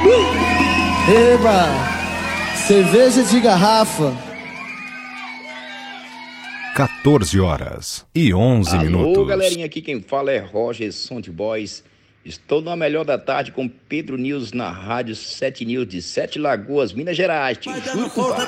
Eba! Cerveja de garrafa. 14h11. Alô, galerinha, aqui quem fala é Roger Sound Boys. Estou na melhor da tarde com Pedro News na Rádio 7 News de Sete Lagoas, Minas Gerais. Te juro, compadre.